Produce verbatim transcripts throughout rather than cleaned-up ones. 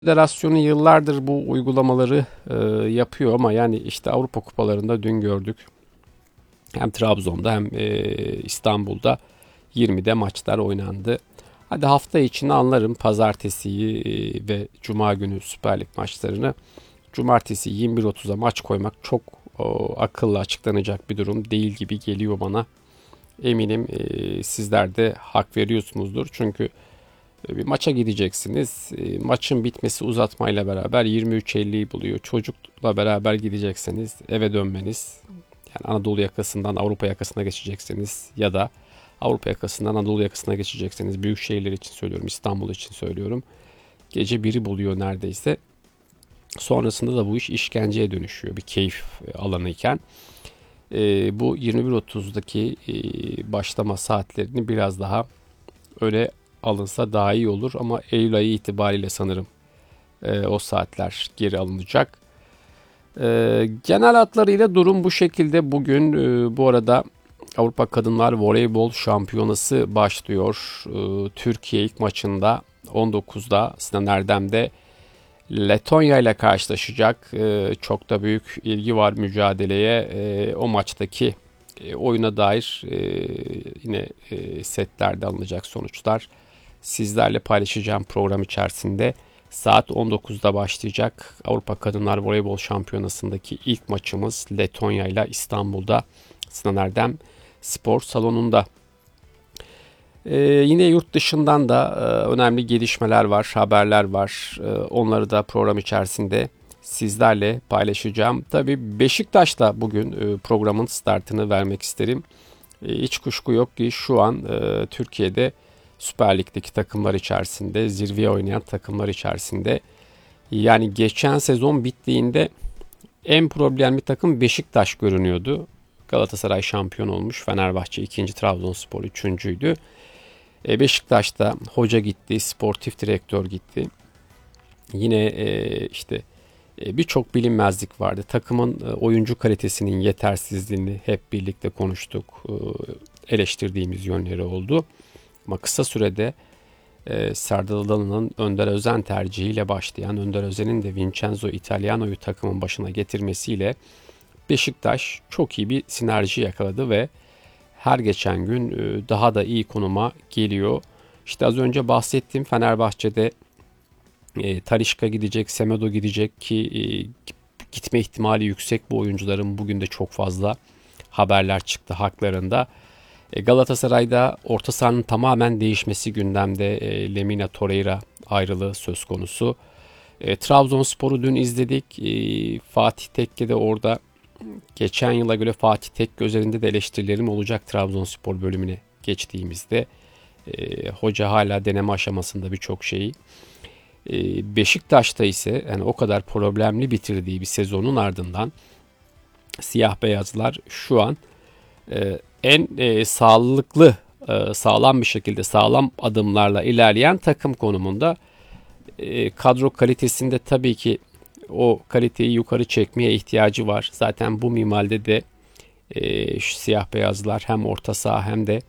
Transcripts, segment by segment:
Federasyonu yıllardır bu uygulamaları e, yapıyor ama yani işte Avrupa Kupalarında dün gördük. Hem Trabzon'da hem e, İstanbul'da yirmide maçlar oynandı. Hadi hafta içini anlarım pazartesiyi e, ve cuma günü Süper Lig maçlarını. Cumartesi yirmi bir otuza maç koymak çok o, akılla açıklanacak bir durum değil gibi geliyor bana. Eminim e, sizler de hak veriyorsunuzdur. Çünkü bir maça gideceksiniz. E, Maçın bitmesi uzatmayla beraber yirmi üç elliyi buluyor. Çocukla beraber gidecekseniz eve dönmeniz, yani Anadolu yakasından Avrupa yakasına geçeceksiniz ya da Avrupa yakasından Anadolu yakasına geçecekseniz, büyük şehirler için söylüyorum, İstanbul için söylüyorum. Gece biri buluyor neredeyse. Sonrasında da bu iş işkenceye dönüşüyor bir keyif alanı iken. E, bu yirmi bir otuzdaki e, başlama saatlerini biraz daha öne alınsa daha iyi olur ama Eylül ayı itibariyle sanırım e, o saatler geri alınacak. E, genel hatlarıyla durum bu şekilde. Bugün e, bu arada Avrupa Kadınlar Voleybol Şampiyonası başlıyor. E, Türkiye ilk maçında on dokuzda Sinan Erdem'de Letonya ile karşılaşacak. E, çok da büyük ilgi var mücadeleye. E, o maçtaki e, oyuna dair e, yine e, setlerde alınacak sonuçlar sizlerle paylaşacağım program içerisinde. Saat on dokuzda başlayacak Avrupa Kadınlar Voleybol Şampiyonası'ndaki ilk maçımız Letonya ile İstanbul'da Sinan Erdem Spor Salonu'nda. Ee, yine yurt dışından da e, önemli gelişmeler var, haberler var. E, onları da program içerisinde sizlerle paylaşacağım. Tabii Beşiktaş da bugün e, programın startını vermek isterim. E, hiç kuşku yok ki şu an e, Türkiye'de Süper Lig'deki takımlar içerisinde, zirveye oynayan takımlar içerisinde. Yani geçen sezon bittiğinde en problemli takım Beşiktaş görünüyordu. Galatasaray şampiyon olmuş, Fenerbahçe ikinci, Trabzonspor üçüncüydü. E, Beşiktaş'ta hoca gitti, sportif direktör gitti. Yine e, işte e, birçok bilinmezlik vardı. Takımın e, oyuncu kalitesinin yetersizliğini hep birlikte konuştuk. E, eleştirdiğimiz yönleri oldu. Ama kısa sürede e, Serdar Adalı'nın Önder Özen tercihiyle başlayan, Önder Özen'in de Vincenzo Italiano'yu takımın başına getirmesiyle Beşiktaş çok iyi bir sinerji yakaladı ve her geçen gün daha da iyi konuma geliyor. İşte az önce bahsettiğim Fenerbahçe'de e, Talisca gidecek, Semedo gidecek ki e, gitme ihtimali yüksek bu oyuncuların. Bugün de çok fazla haberler çıktı haklarında. E, Galatasaray'da orta sahanın tamamen değişmesi gündemde. E, Lemina Torreira ayrılığı söz konusu. E, Trabzonspor'u dün izledik. E, Fatih Tekke de orada. Geçen yıla göre Fatih Tekke üzerinde de eleştirilerim olacak Trabzonspor bölümüne geçtiğimizde. E, hoca hala deneme aşamasında birçok şeyi. E, Beşiktaş'ta ise yani o kadar problemli bitirdiği bir sezonun ardından siyah beyazlar şu an e, en e, sağlıklı, e, sağlam bir şekilde sağlam adımlarla ilerleyen takım konumunda. E, kadro kalitesinde tabii ki o kaliteyi yukarı çekmeye ihtiyacı var. Zaten bu minvalde de e, şu siyah beyazlar hem orta saha hem de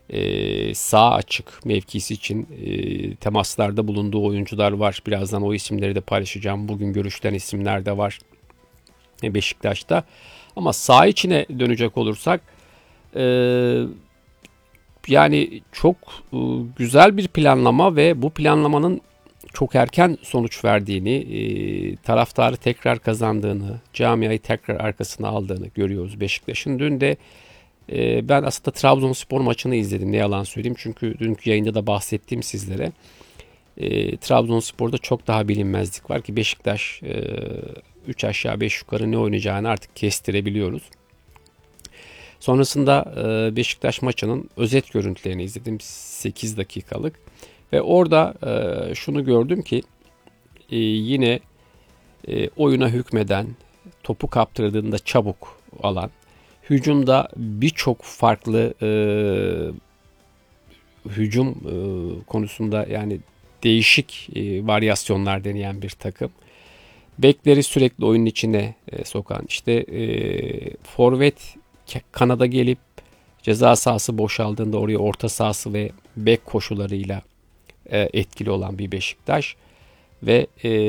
e, sağ açık mevkisi için e, temaslarda bulunduğu oyuncular var. Birazdan o isimleri de paylaşacağım. Bugün görüşülen isimler de var e, Beşiktaş'ta. Ama sağ içine dönecek olursak e, yani çok e, güzel bir planlama ve bu planlamanın çok erken sonuç verdiğini, e, taraftarı tekrar kazandığını, camiayı tekrar arkasına aldığını görüyoruz Beşiktaş'ın. Dün de e, ben aslında Trabzonspor maçını izledim, ne yalan söyleyeyim. Çünkü dünkü yayında da bahsettiğim sizlere. E, Trabzonspor'da çok daha bilinmezlik var ki Beşiktaş üç aşağı beş yukarı ne oynayacağını artık kestirebiliyoruz. Sonrasında e, Beşiktaş maçının özet görüntülerini izledim, sekiz dakikalık. Ve orada e, şunu gördüm ki e, yine e, oyuna hükmeden, topu kaptırdığında çabuk alan, hücumda birçok farklı e, hücum e, konusunda yani değişik e, varyasyonlar deneyen bir takım. Bekleri sürekli oyunun içine e, sokan, işte e, forvet kanada gelip ceza sahası boşaldığında oraya orta sahası ve bek koşularıyla etkili olan bir Beşiktaş. ve e,